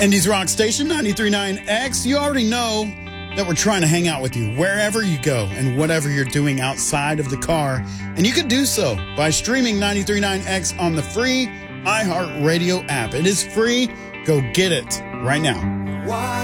Indies Rock Station 93.9X. You already know that we're trying to hang out with you wherever you go and whatever you're doing outside of the car. And you can do so by streaming 93.9X on the free iHeartRadio app. It is free. Go get it right now.